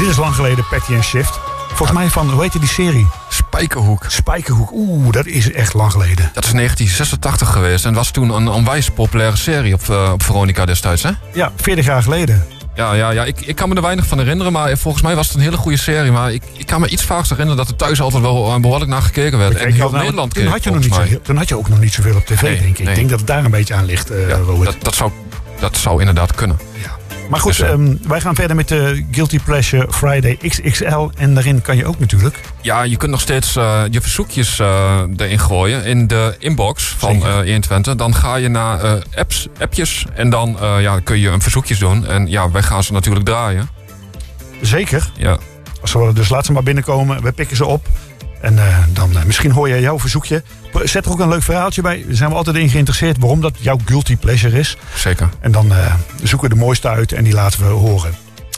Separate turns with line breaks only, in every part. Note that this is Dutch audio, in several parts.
Dit is lang geleden, Patty and Shift. Volgens mij van, hoe heette die serie? Spijkerhoek. Oeh, dat is echt lang geleden.
Dat is 1986 geweest en was toen een onwijs populaire serie op Veronica destijds, hè?
Ja, 40 jaar geleden.
Ja, ik kan me er weinig van herinneren, maar volgens mij was het een hele goede serie. Maar ik kan me iets vaags herinneren dat er thuis altijd wel behoorlijk naar gekeken werd. En heel Nederland keek,
toen had je ook nog niet zoveel op tv, denk ik. Nee. Ik denk dat het daar een beetje aan ligt, Robert.
Dat zou inderdaad kunnen. Ja.
Maar goed, dus, wij gaan verder met de Guilty Pleasure Friday XXL. En daarin kan je ook natuurlijk...
Ja, je kunt nog steeds je verzoekjes erin gooien in de inbox van 120. Dan ga je naar appjes en dan kun je een verzoekjes doen. En ja, wij gaan ze natuurlijk draaien.
Zeker.
Ja.
Dus laat ze maar binnenkomen. We pikken ze op. En dan misschien hoor je jouw verzoekje. Zet er ook een leuk verhaaltje bij. Daar zijn we altijd in geïnteresseerd waarom dat jouw guilty pleasure is.
Zeker.
En dan zoeken we de mooiste uit en die laten we horen.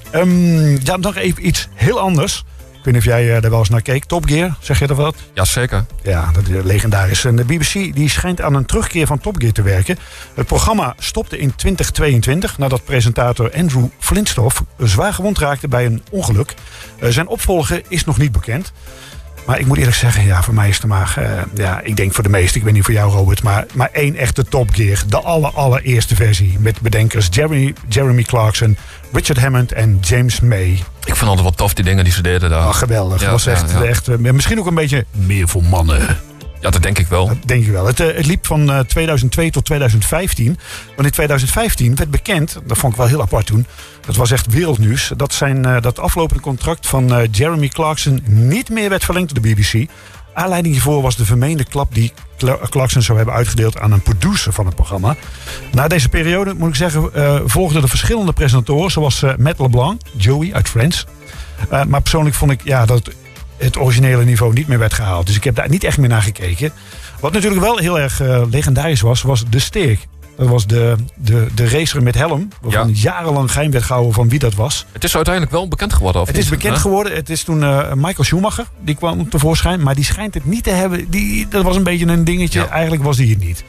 Ja, nog even iets heel anders. Ik weet niet of jij daar wel eens naar keek. Top Gear, zeg je er wat?
Ja, zeker.
Ja, dat is legendarisch. En de BBC die schijnt aan een terugkeer van Top Gear te werken. Het programma stopte in 2022 nadat presentator Andrew Flintstoff zwaar gewond raakte bij een ongeluk. Zijn opvolger is nog niet bekend. Maar ik moet eerlijk zeggen, ja, voor mij is het maar... ik denk voor de meesten, ik weet niet voor jou Robert... maar één echte Top Gear. De allereerste versie. Met bedenkers Jeremy Clarkson, Richard Hammond en James May.
Ik vond altijd wel tof die dingen die ze deden daar.
Oh, geweldig. Het was echt misschien ook een beetje meer voor mannen.
Ja, dat denk ik wel.
Dat denk ik wel. Het liep van 2002 tot 2015. Want in 2015 werd bekend, dat vond ik wel heel apart toen... dat was echt wereldnieuws, dat aflopende contract van Jeremy Clarkson niet meer werd verlengd door de BBC. Aanleiding hiervoor was de vermeende klap die Clarkson zou hebben uitgedeeld aan een producer van het programma. Na deze periode, moet ik zeggen, volgden er verschillende presentatoren... zoals Matt LeBlanc, Joey uit Friends. Maar persoonlijk vond ik dat het originele niveau niet meer werd gehaald. Dus ik heb daar niet echt meer naar gekeken. Wat natuurlijk wel heel erg legendarisch was de Steak. Dat was de racer met helm. Waarvan jarenlang geheim werd gehouden van wie dat was.
Het is uiteindelijk wel bekend geworden. Of
het is bekend geworden. Het is toen Michael Schumacher. Die kwam tevoorschijn. Maar die schijnt het niet te hebben. Dat was een beetje een dingetje. Ja. Eigenlijk was die het niet.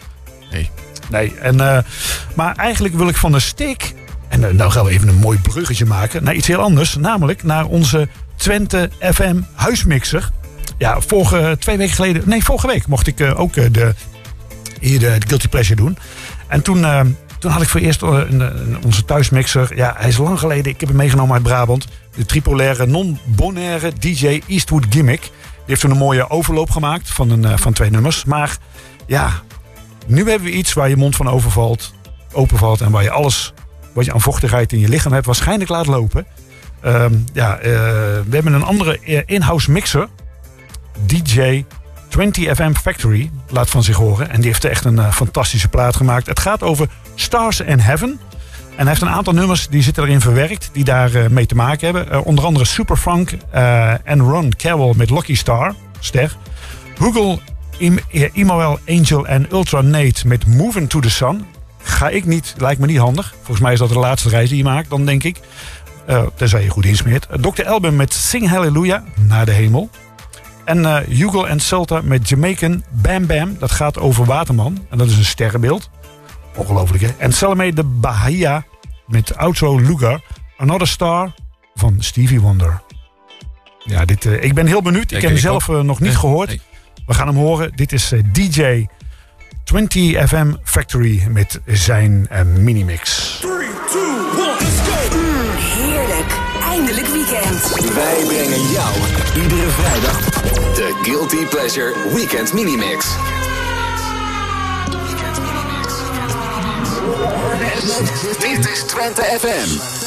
Nee. Maar eigenlijk wil ik van de Steak... En nou gaan we even een mooi bruggetje maken. Naar iets heel anders. Namelijk naar onze Twente FM huismixer. Ja, vorige week mocht ik ook de Guilty Pleasure doen. En toen had ik voor eerst onze thuismixer. Ja, hij is lang geleden. Ik heb hem meegenomen uit Brabant. De tripolaire non-bonaire DJ Eastwood Gimmick. Die heeft toen een mooie overloop gemaakt van 2 nummers. Maar ja, nu hebben we iets waar je mond van openvalt. En waar je alles wat je aan vochtigheid in je lichaam hebt waarschijnlijk laat lopen. We hebben een andere in-house mixer. DJ 20 FM Factory laat van zich horen. En die heeft echt een fantastische plaat gemaakt. Het gaat over Stars and Heaven. En hij heeft een aantal nummers die zitten erin verwerkt. Die daar mee te maken hebben. Onder andere Superfunk en Ron Carroll met Lucky Ster. Hugo, Emanuel Angel en Ultra Nate met Moving to the Sun. Ga ik niet, lijkt me niet handig. Volgens mij is dat de laatste reis die je maakt, dan denk ik. Tenzij je goed insmeert. Dr. Alban met Sing Hallelujah, naar de hemel. En Hugo en Sulta met Jamaican Bam Bam. Dat gaat over Waterman. En dat is een sterrenbeeld. Ongelooflijk, hè? En Salome de Bahia met Outro Lugar. Another Star van Stevie Wonder. Ja, ik ben heel benieuwd. Ik heb hem zelf nog niet gehoord. Nee. We gaan hem horen. Dit is DJ 20 FM Factory met zijn minimix.
3, 2, 1, let's go!
Heerlijk. Eindelijk weekend.
Wij brengen jou iedere vrijdag de Guilty Pleasure Weekend Minimix. Dit is Twente FM.